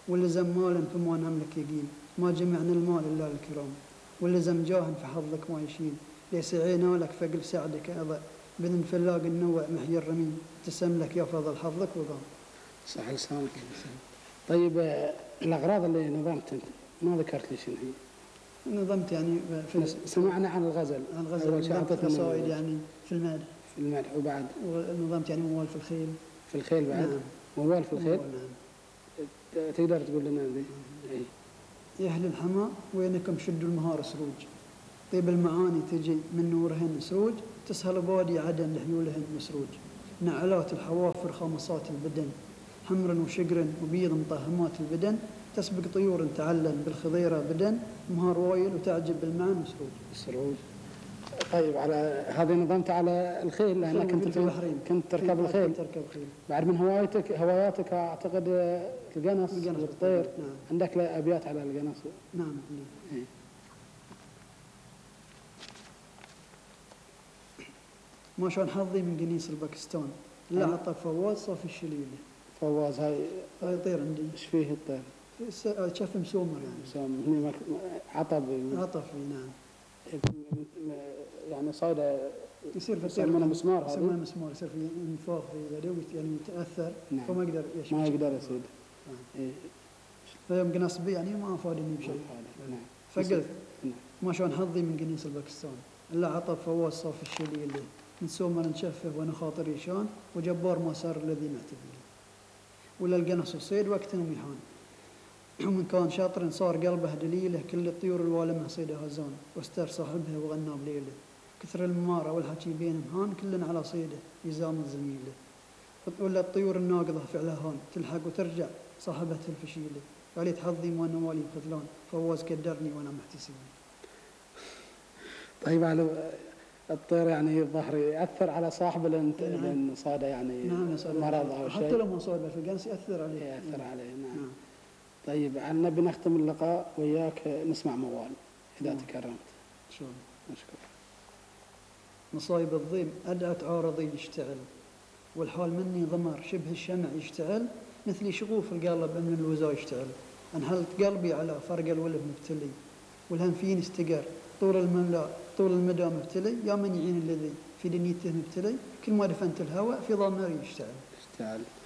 ولزم مالا فما نملك يقيل، ما جمعنا المال إلا الكرام، ولزم جاه فحظك ما يشيل، ليس عينا لك فقل سعدك أضع، بذن فلاق النوع محي الرميم، تسم لك يا فضل حظك وضام. صح لسانك. طيب الأغراض اللي نظمت أنت ما ذكرت لي شنو هي؟ نظمت يعني في سمعنا عن الغزل. عن الغزل، نظمت قصائد يعني في المدح. في المدح وبعد؟ ونظمت يعني موال في الخيل. في الخيل بعد؟ نعم. موال في الخيل؟ نعم. تقدر تقول لنا ذي؟ يا أهل الحمى وينكم شدوا المهار سروج، طيب المعاني تجي من نورهن سروج، تسهل بادي عدن لحيولهن مسروج، نعلات الحوافر خامصات البدن، حمر وشقر وبيض مطهمات البدن، تسبق طيور تعلن بالخضيرة بدن، مهار وايل وتعجب بالمعنى مسروج. سروج. طيب على هذه نظمت على الخيل لأنك كنت تركب الخيل. بعد من هواياتك أعتقد القنص والطير. نعم. عندك أبيات على القنص؟ نعم. ما شلون حظي من قنيص الباكستان، لا عطى فواز صافي الشليله. فواز هاي طير عندي. ايش فيه الطير؟ شف مسومر يعني. مسومر عطب. عطفي نعم. يعني صايده يصير في يسمونه مسمار. هذا يسمونه مسمار، يصير في انفاخ في ذا يعني يتاثر. نعم. فما يقدر يشوف. ما يقدر يصيد. إيه. فيوم قناص بي يعني ما افادني بشيء. نعم. فقلت ما شلون حظي من قنيص الباكستان، الا عطى فواز صافي الشلي اللي من سومر نشفف وانا خاطري شان، وجبار ما صار الذي معتبلي، ولا القنص وصيد وقتهم يحان، ومن كان شاطر صار قلبه دليله، كل الطيور الوالمه صيدها زان، واستر صاحبها وغنى بليله، كثر المماره والحكي بينهم هان، كلنا على صيده يزامل زميله، ولا الطيور الناقضه فعلها هان، تلحق وترجع صاحبتها الفشيله، قالت حظي وانا والي خذلان، فواز قدرني وانا محتسب. طيب على الطير يعني الظهر يأثر على صاحبه لأن صاده يعني مرض أو شيء. حتى لو ما صاده في القنص يأثر عليه. يأثر عليه. نعم. طيب عنا بنختم اللقاء وياك نسمع موال إذا تكرمت. شلون؟ نشكر. مصايب الضيم أدعت عارضي يشتعل، والحال مني ضمر شبه الشمع يشتعل، مثلي شغوف القلب من الوزا يشتعل، انحلت قلبي على فرق الولد مبتلي، والهم فيني استقر طول المدى مبتلي، يا من يعين الذي في دنيته مبتلي، كل ما دفنت الهوى في ضمري يشتعل.